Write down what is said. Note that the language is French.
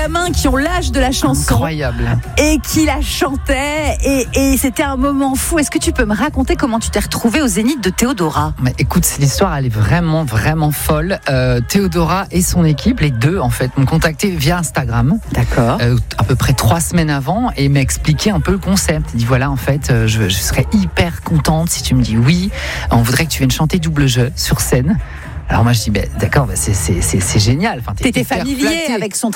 gamins qui ont l'âge de la chanson. Incroyable. Et qui la chantaient. Et c'était un moment fou. Est-ce que tu peux me raconter comment tu t'es retrouvée au Zénith de Théodora ? Mais écoute, l'histoire, elle est vraiment, vraiment folle. Théodora et son équipe, les deux, en fait, m'ont contacté via Instagram. D'accord. À peu près 3 semaines avant, et m'a expliqué un peu le concept. Il dit voilà, en fait, je serais hyper contente si tu me dis oui. On voudrait que tu viennes chanter double jeu sur scène. Alors moi je dis d'accord, c'est génial. Enfin, t'étais familier avec son